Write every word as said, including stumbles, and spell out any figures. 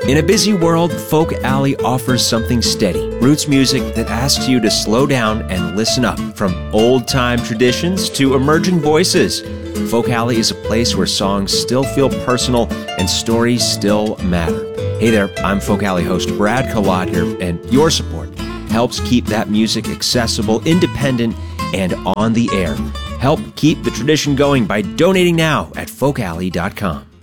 In a busy world, Folk Alley offers something steady, roots music that asks you to slow down and listen up. From old-time traditions to emerging voices, Folk Alley is a place where songs still feel personal and stories still matter. Hey there, I'm Folk Alley host Brad Kalot here, and your support helps keep that music accessible, independent, and on the air. Help keep the tradition going by donating now at folk alley dot com.